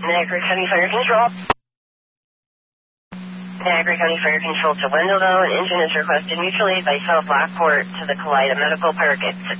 Niagara County Fire Control. Niagara County Fire Control to Wendelville. An engine is requested mutual aid by South Lockport to the Kaleida Medical Park at